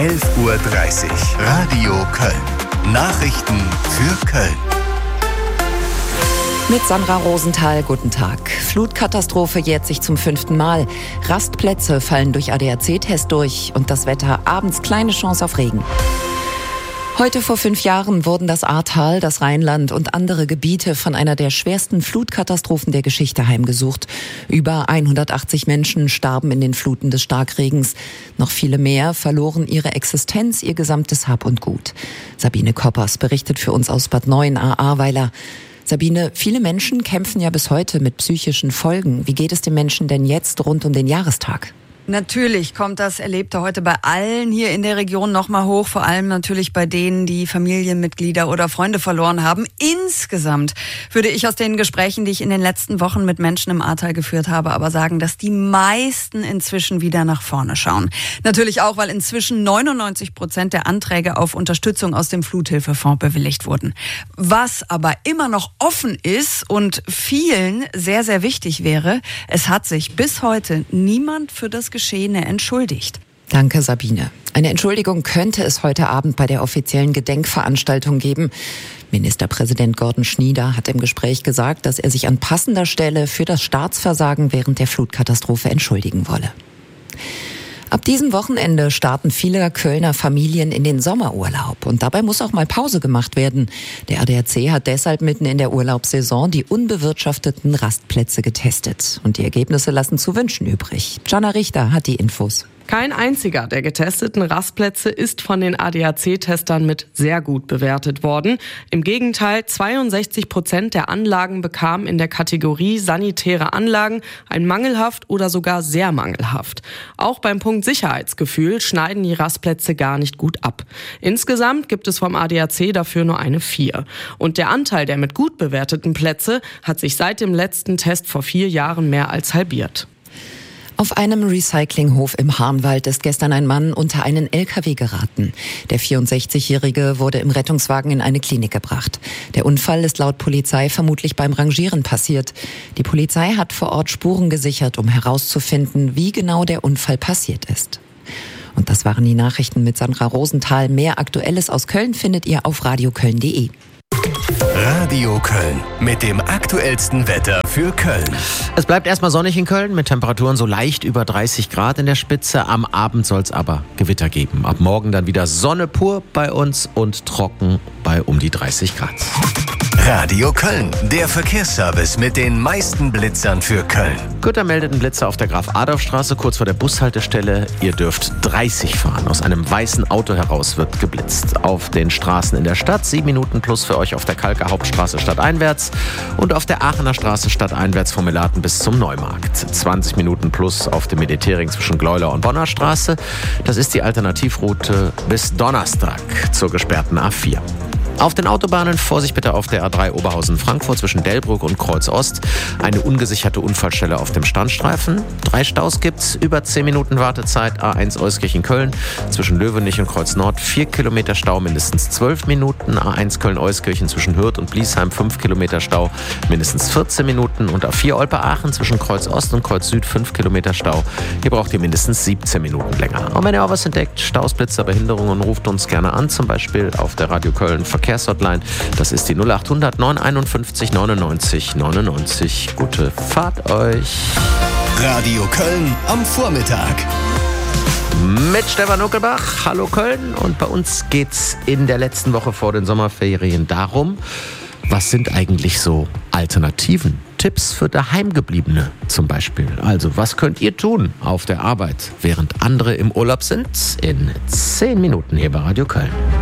11:30 Uhr. Radio Köln. Nachrichten für Köln. Mit Sandra Rosenthal, guten Tag. Flutkatastrophe jährt sich zum 5. Mal. Rastplätze fallen durch ADAC-Test durch und das Wetter abends kleine Chance auf Regen. Heute vor 5 Jahren wurden das Ahrtal, das Rheinland und andere Gebiete von einer der schwersten Flutkatastrophen der Geschichte heimgesucht. Über 180 Menschen starben in den Fluten des Starkregens. Noch viele mehr verloren ihre Existenz, ihr gesamtes Hab und Gut. Sabine Koppers berichtet für uns aus Bad Neuenahr-Ahrweiler. Sabine, viele Menschen kämpfen ja bis heute mit psychischen Folgen. Wie geht es den Menschen denn jetzt rund um den Jahrestag? Natürlich kommt das Erlebte heute bei allen hier in der Region nochmal hoch, vor allem natürlich bei denen, die Familienmitglieder oder Freunde verloren haben. Insgesamt würde ich aus den Gesprächen, die ich in den letzten Wochen mit Menschen im Ahrtal geführt habe, aber sagen, dass die meisten inzwischen wieder nach vorne schauen. Natürlich auch, weil inzwischen 99% der Anträge auf Unterstützung aus dem Fluthilfefonds bewilligt wurden. Was aber immer noch offen ist und vielen sehr, sehr wichtig wäre, es hat sich bis heute niemand für das Geschehene entschuldigt. Danke, Sabine. Eine Entschuldigung könnte es heute Abend bei der offiziellen Gedenkveranstaltung geben. Ministerpräsident Gordon Schnieder hat im Gespräch gesagt, dass er sich an passender Stelle für das Staatsversagen während der Flutkatastrophe entschuldigen wolle. Ab diesem Wochenende starten viele Kölner Familien in den Sommerurlaub. Und dabei muss auch mal Pause gemacht werden. Der ADAC hat deshalb mitten in der Urlaubssaison die unbewirtschafteten Rastplätze getestet. Und die Ergebnisse lassen zu wünschen übrig. Jana Richter hat die Infos. Kein einziger der getesteten Rastplätze ist von den ADAC-Testern mit sehr gut bewertet worden. Im Gegenteil, 62% der Anlagen bekamen in der Kategorie sanitäre Anlagen ein mangelhaft oder sogar sehr mangelhaft. Auch beim Punkt Sicherheitsgefühl schneiden die Rastplätze gar nicht gut ab. Insgesamt gibt es vom ADAC dafür nur eine 4. Und der Anteil der mit gut bewerteten Plätze hat sich seit dem letzten Test vor 4 Jahren mehr als halbiert. Auf einem Recyclinghof im Harnwald ist gestern ein Mann unter einen LKW geraten. Der 64-Jährige wurde im Rettungswagen in eine Klinik gebracht. Der Unfall ist laut Polizei vermutlich beim Rangieren passiert. Die Polizei hat vor Ort Spuren gesichert, um herauszufinden, wie genau der Unfall passiert ist. Und das waren die Nachrichten mit Sandra Rosenthal. Mehr Aktuelles aus Köln findet ihr auf radioköln.de. Radio Köln mit dem aktuellsten Wetter für Köln. Es bleibt erstmal sonnig in Köln mit Temperaturen so leicht über 30 Grad in der Spitze. Am Abend soll es aber Gewitter geben. Ab morgen dann wieder Sonne pur bei uns und trocken bei um die 30 Grad. Radio Köln, der Verkehrsservice mit den meisten Blitzern für Köln. Gütter meldet einen Blitzer auf der Graf-Adolf-Straße, kurz vor der Bushaltestelle. Ihr dürft 30 fahren. Aus einem weißen Auto heraus wird geblitzt. Auf den Straßen in der Stadt 7 Minuten plus für euch auf der Kalker Hauptstraße stadteinwärts und auf der Aachener Straße stadteinwärts vom Melaten bis zum Neumarkt. 20 Minuten plus auf dem Meditering zwischen Gleuler und Bonner Straße. Das ist die Alternativroute bis Donnerstag zur gesperrten A4. Auf den Autobahnen Vorsicht bitte auf der A3 Oberhausen-Frankfurt zwischen Delbrück und Kreuz Ost. Eine ungesicherte Unfallstelle auf dem Standstreifen. 3 Staus gibt's, über 10 Minuten Wartezeit. A1 Euskirchen-Köln zwischen Löwenich und Kreuz Nord 4 Kilometer Stau, mindestens 12 Minuten. A1 Köln-Euskirchen zwischen Hürth und Bliesheim 5 Kilometer Stau, mindestens 14 Minuten. Und A4 Olpe-Aachen zwischen Kreuz Ost und Kreuz Süd 5 Kilometer Stau. Hier braucht ihr mindestens 17 Minuten länger. Und wenn ihr auch was entdeckt, Staus, Blitzer, Behinderungen, ruft uns gerne an. Zum Beispiel auf der Radio Köln Verkehrshotline. Das ist die 0800 951 99 99. Gute Fahrt euch. Radio Köln am Vormittag. Mit Stefan Nuckelbach. Hallo Köln. Und bei uns geht's in der letzten Woche vor den Sommerferien darum, was sind eigentlich so Alternativen? Tipps für Daheimgebliebene zum Beispiel. Also, was könnt ihr tun auf der Arbeit, während andere im Urlaub sind? In 10 Minuten hier bei Radio Köln.